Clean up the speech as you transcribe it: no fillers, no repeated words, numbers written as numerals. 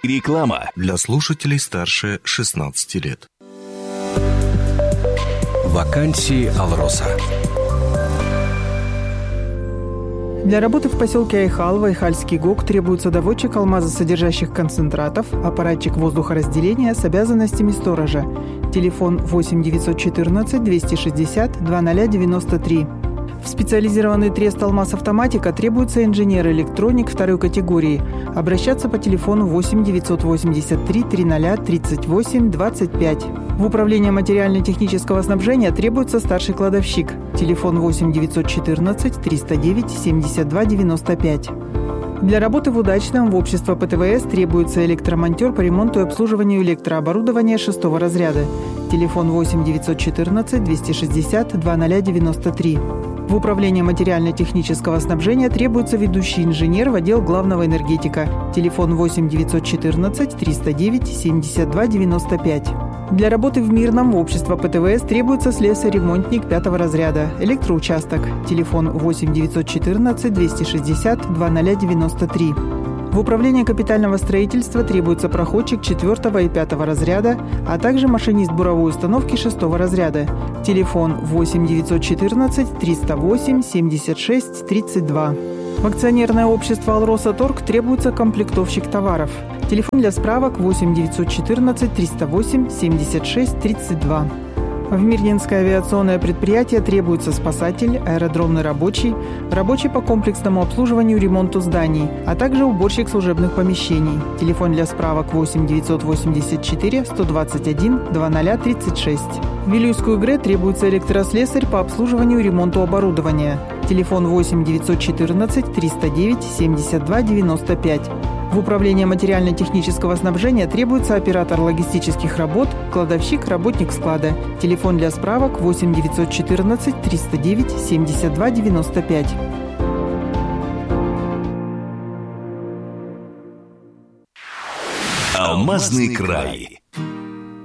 Реклама для слушателей старше 16 лет. Вакансии «Алроса». Для работы в поселке Айхал, Айхальский ГОК, требуется доводчик алмазосодержащих концентратов, аппаратчик воздухоразделения с обязанностями сторожа. Телефон 8 914 260 2093. В специализированный трест «Алмаз-Автоматика» требуется инженер-электроник второй категории. Обращаться по телефону 8 983 30 38 25. В управление материально-технического снабжения требуется старший кладовщик. Телефон 8 914 309 72 95. Для работы в удачном в общество ПТВС требуется электромонтер по ремонту и обслуживанию электрооборудования 6-го разряда. Телефон 8 914 260 2093. В управление материально-технического снабжения требуется ведущий инженер в отдел главного энергетика. Телефон 8 914 309 72 95. Для работы в мирном в общество ПТВС требуется слесарь-ремонтник 5-го разряда. Электроучасток. Телефон 8 914 260 2093. В управление капитального строительства требуется проходчик 4 и 5 разряда, а также машинист буровой установки 6 разряда. Телефон 8 914 308 76 32. В акционерное общество «Алроса Торг» требуется комплектовщик товаров. Телефон для справок 8 914 308 76 32. В Мирнинское авиационное предприятие требуется спасатель, аэродромный рабочий, рабочий по комплексному обслуживанию и ремонту зданий, а также уборщик служебных помещений. Телефон для справок 8 984 121 2036. В Вилюйскую ГРЭ требуется электрослесарь по обслуживанию и ремонту оборудования. Телефон 8 914 309 72 95. В управление материально-технического снабжения требуется оператор логистических работ, кладовщик, работник склада. Телефон для справок 8 914 309 72 95. «Алмазный край».